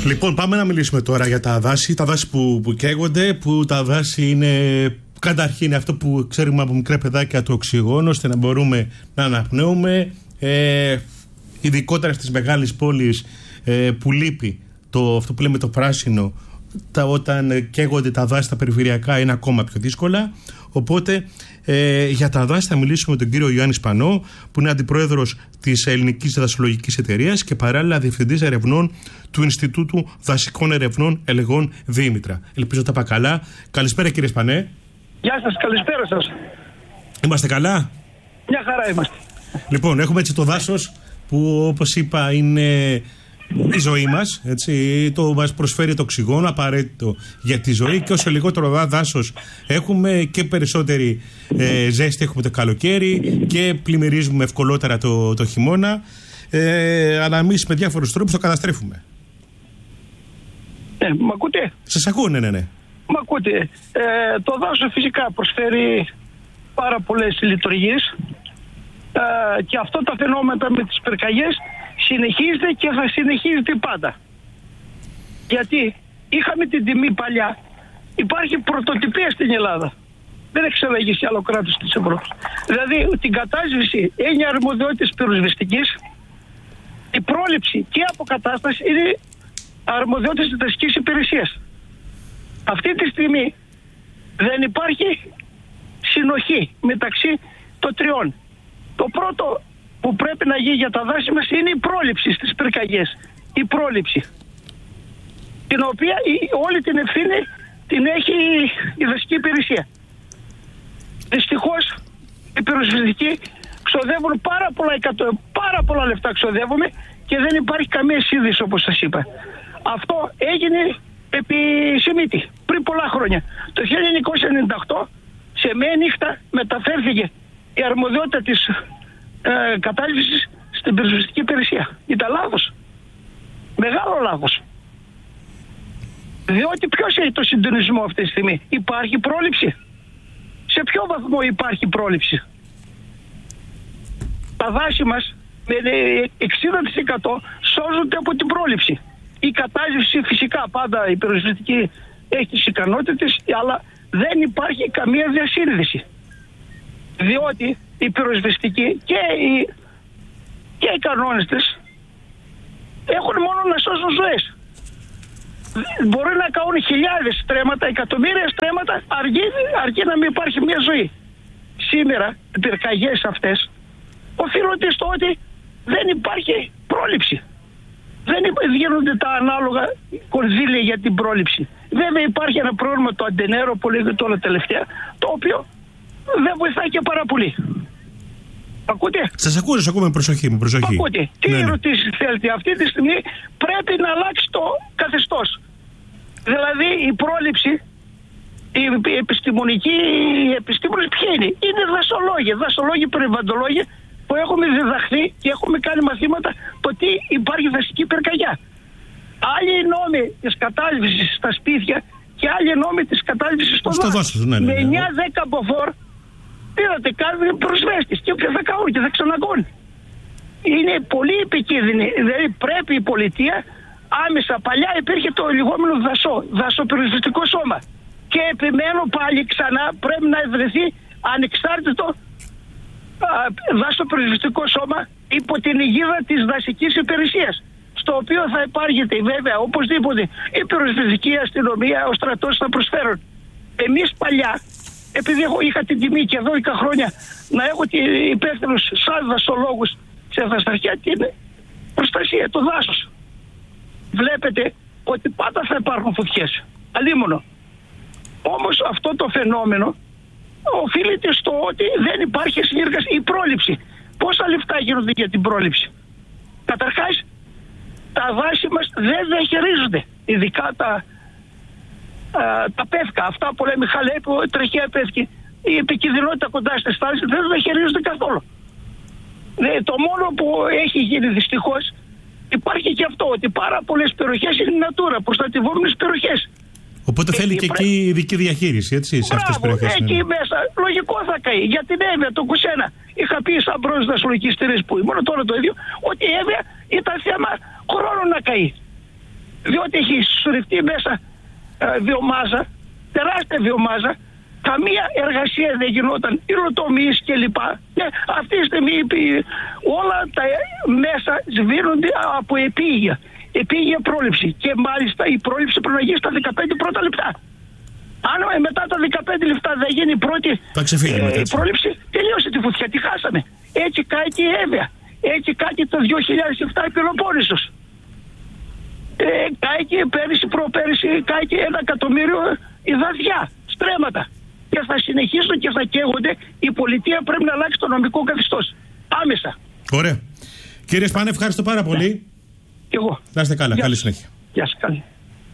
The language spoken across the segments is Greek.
Λοιπόν, πάμε να μιλήσουμε τώρα για τα δάση. Τα δάση που καίγονται, που τα δάση είναι καταρχήν αυτό που ξέρουμε από μικρά παιδάκια, το οξυγόνο, ώστε να μπορούμε να αναπνέουμε. Ειδικότερα στις μεγάλες πόλεις που λείπει αυτό που λέμε το πράσινο, όταν καίγονται τα δάση τα περιφερειακά είναι ακόμα πιο δύσκολα. Οπότε για τα δάση θα μιλήσουμε με τον κύριο Ιωάννη Σπανό, που είναι αντιπρόεδρος της Ελληνικής Δασολογικής Εταιρείας και παράλληλα διευθυντής ερευνών του Ινστιτούτου Δασικών Ερευνών Ελεγών Δήμητρα. Ελπίζω τα είπα καλά. Καλησπέρα κύριε Σπανέ. Γεια σας, καλησπέρα σας. Είμαστε καλά? Μια χαρά είμαστε. Λοιπόν, έχουμε έτσι το δάσος που, όπως είπα, είναι η ζωή μας, έτσι, μας προσφέρει το οξυγόνο απαραίτητο για τη ζωή, και όσο λιγότερο δάσος έχουμε και περισσότερη ζέστη έχουμε το καλοκαίρι και πλημμυρίζουμε ευκολότερα το χειμώνα, αλλά εμείς με διάφορους τρόπους το καταστρέφουμε. Μ' ακούτε? Σας ακούω, ναι. Μ' ακούτε. Το δάσος φυσικά προσφέρει πάρα πολλές λειτουργίες και αυτό τα φαινόμενα με τις πυρκαγιές συνεχίζεται και θα συνεχίζεται πάντα. Γιατί είχαμε την τιμή παλιά, υπάρχει πρωτοτυπία στην Ελλάδα. Δεν έχει ξαναγεί σε άλλο κράτος της Ευρώπης. Δηλαδή την κατάσβεση έννοια αρμοδιότητας πυροσβεστικής, η πρόληψη και η αποκατάσταση είναι αρμοδιότητες της δασικής υπηρεσίας. Αυτή τη στιγμή δεν υπάρχει συνοχή μεταξύ των τριών. Το πρώτο που πρέπει να γίνει για τα δάση μας είναι η πρόληψη στις πυρκαγιές. Η πρόληψη. Την οποία όλη την ευθύνη την έχει η δασική υπηρεσία. Δυστυχώς οι πυροσβεστικοί ξοδεύουν πάρα πολλά λεφτά ξοδεύουμε και δεν υπάρχει καμία σύνδεση, όπως σας είπα. Αυτό έγινε επί Σιμίτη πριν πολλά χρόνια. Το 1998 σε μία νύχτα μεταφέρθηκε η αρμοδιότητα της κατάληψης στην πυροσβεστική υπηρεσία. Ήταν λάθος. Μεγάλο λάθος. Διότι ποιος έχει το συντονισμό αυτή τη στιγμή? Υπάρχει πρόληψη? Σε ποιο βαθμό υπάρχει πρόληψη? Τα δάση μας με 60% σώζονται από την πρόληψη. Η κατάληψη φυσικά πάντα η πυροσβεστική έχει τις ικανότητες, αλλά δεν υπάρχει καμία διασύνδεση. Διότι οι πυροσβεστικοί και οι κανόνες της έχουν μόνο να σώσουν ζωές. Μπορεί να κάνουν χιλιάδες στρέμματα, εκατομμύρια στρέμματα, αρκεί να μην υπάρχει μια ζωή. Σήμερα οι πυρκαγιές αυτές οφείλονται στο ότι δεν υπάρχει πρόληψη. Δεν γίνονται τα ανάλογα κονδύλια για την πρόληψη. Βέβαια υπάρχει ένα πρόβλημα, το αντενέρο που λέγεται τώρα τελευταία, το οποίο δεν βοηθάει και πάρα πολύ. Ακούτε? Σας ακούω, σας ακούω με προσοχή. Ακούτε. Τι ερωτήσεις θέλετε? Αυτή τη στιγμή πρέπει να αλλάξει το καθεστώς. Δηλαδή η πρόληψη, η επιστημονική, οι επιστήμονες ποιοι είναι? Είναι δασολόγοι, περιβαλλοντολόγοι που έχουμε διδαχθεί και έχουμε κάνει μαθήματα το τι υπάρχει δασική πυρκαγιά. Άλλοι οι νόμοι της κατάληψης στα σπίτια και άλλοι οι νόμοι της κατάληψης στο δάσος. Με 9-10 μποφόρ πήρατε κάθε προσβέστης και θα κάνουν και θα ξανακώνουν. Είναι πολύ επικίνδυνη. Δηλαδή πρέπει η πολιτεία άμεσα, παλιά υπήρχε το λεγόμενο δασοπυροσβεστικό σώμα. Και επιμένω πάλι ξανά πρέπει να ευρεθεί ανεξάρτητο δασοπυροσβεστικό σώμα υπό την αιγίδα της δασικής υπηρεσίας. Στο οποίο θα υπάρχεται βέβαια οπωσδήποτε η πυροσβεστική αστυνομία, ο στρατός θα προσφέρουν. Εμείς παλιά, επειδή εγώ είχα την τιμή και εδώ 10 χρόνια να έχω υπεύθυνους σαν δασολόγους σε δασαρχία την προστασία, το δάσος. Βλέπετε ότι πάντα θα υπάρχουν φωτιές. Αλίμονο. Όμως αυτό το φαινόμενο οφείλεται στο ότι δεν υπάρχει συνεργασία. Η πρόληψη. Πόσα λεφτά γίνονται για την πρόληψη? Καταρχάς, τα δάση μας δεν διαχειρίζονται. Ειδικά τα πεύκα, αυτά που λέμε χαλέπι, τρεχαία πεύκη, η επικινδυνότητα κοντά στις θάλασσες δεν διαχειρίζονται καθόλου. Το μόνο που έχει γίνει δυστυχώς, υπάρχει και αυτό, ότι πάρα πολλές περιοχές είναι natura, προστατευόμενες περιοχές. Οπότε θέλει και εκεί ειδική διαχείριση, έτσι, σε αυτές τις περιοχές. Εκεί μέσα, λογικό θα καεί. Για την Εύβοια, το Κουσένα, είχα πει σαν πρόεδρος δασολογικής εταιρείας που ήμουν, τώρα το ίδιο, ότι η Εύβοια ήταν θέμα χρόνου να καεί. διότι έχει συσσωρευτεί μέσα βιομάζα, τεράστια βιομάζα, καμία εργασία δεν γινόταν, υλοτομίες κλπ. Και αυτή τη στιγμή όλα τα μέσα σβήνονται από επίγεια. Επίγεια πρόληψη. Και μάλιστα η πρόληψη πρέπει να γίνει στα 15 πρώτα λεπτά. Αν μετά τα 15 λεπτά δεν γίνει η πρώτη πρόληψη, τελείωσε τη φωτιά, τη χάσαμε. Έτσι κάηκε η Εύβοια. Έτσι κάηκε το 2007 η Πελοπόννησος. Κάηκε πέρυσι, προπέρυσι, κάηκε 1 εκατομμύριο η Δαδιά, στρέμματα. Και θα συνεχίσουν και θα καίγονται. Η πολιτεία πρέπει να αλλάξει το νομικό καθεστώς. Άμεσα. Ωραία. Κύριε Σπάνε, ευχαριστώ πάρα πολύ. Και εγώ. Να είστε καλά. Καλή συνέχεια. Γεια σας. Καλή.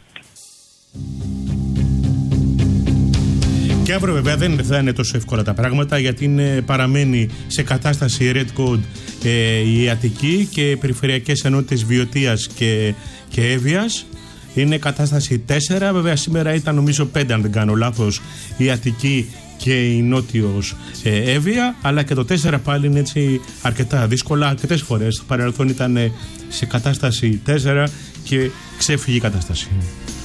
Και αύριο βέβαια δεν θα είναι τόσο εύκολα τα πράγματα, γιατί παραμένει σε κατάσταση Red Code η Αττική και οι περιφερειακές ενότητες Βιωτίας και Εύβοιας. Είναι κατάσταση 4, βέβαια σήμερα ήταν νομίζω 5 αν δεν κάνω λάθος η Αττική και η Νότιος Εύβοια, αλλά και το 4 πάλι είναι έτσι αρκετά δύσκολα. Αρκετές φορές στο παρελθόν ήταν σε κατάσταση 4 και ξέφυγε η κατάσταση.